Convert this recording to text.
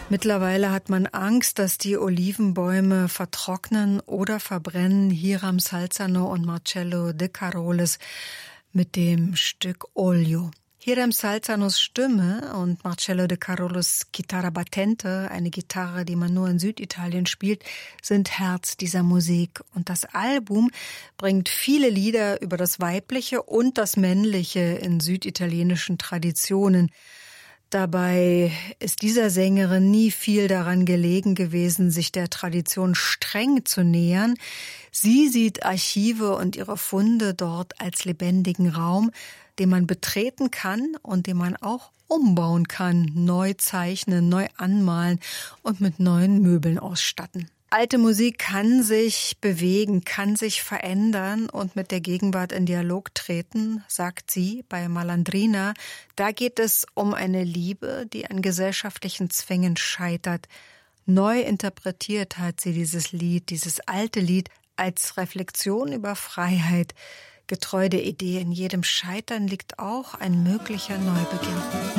Mittlerweile hat man Angst, dass die Olivenbäume vertrocknen oder verbrennen. Hiram Salzano und Marcello De Carolis mit dem Stück Olio. Hiram Salzanos Stimme und Marcello De Carolis Chitarra Battente, eine Gitarre, die man nur in Süditalien spielt, sind Herz dieser Musik. Und das Album bringt viele Lieder über das Weibliche und das Männliche in süditalienischen Traditionen. Dabei ist dieser Sängerin nie viel daran gelegen gewesen, sich der Tradition streng zu nähern. Sie sieht Archive und ihre Funde dort als lebendigen Raum, den man betreten kann und den man auch umbauen kann, neu zeichnen, neu anmalen und mit neuen Möbeln ausstatten. Alte Musik kann sich bewegen, kann sich verändern und mit der Gegenwart in Dialog treten, sagt sie bei Malandrina. Da geht es um eine Liebe, die an gesellschaftlichen Zwängen scheitert. Neu interpretiert hat sie dieses Lied, dieses alte Lied, als Reflexion über Freiheit. Getreu der Idee, in jedem Scheitern liegt auch ein möglicher Neubeginn.